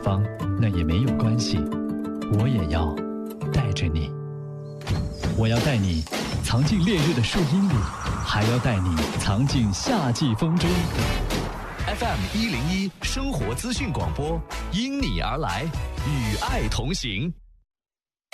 方，那也没有关系，我也要带着你。我要带你藏进烈日的树荫里，还要带你藏进夏季风中。 FM 101生活资讯广播，因你而来，与爱同行。